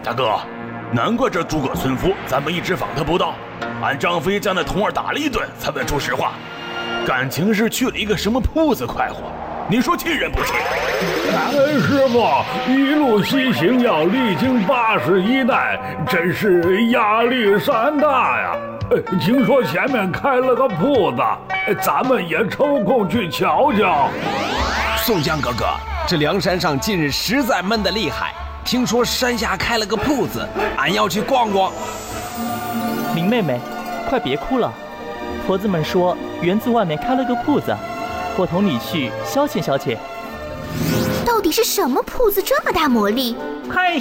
大哥，难怪这诸葛村夫咱们一直访他不到，俺张飞将那童儿打了一顿才问出实话，感情是去了一个什么铺子快活，你说气人不气？ 师傅一路西行要历经81代，真是压力山大呀。听说前面开了个铺子，咱们也抽空去瞧瞧。 宋江哥哥，这梁山上近日实在闷得厉害，听说山下开了个铺子，俺要去逛逛。 林妹妹，快别哭了，婆子们说园子外面开了个铺子，我同你去消遣消遣。 到底是什么铺子这么大魔力？ 嗨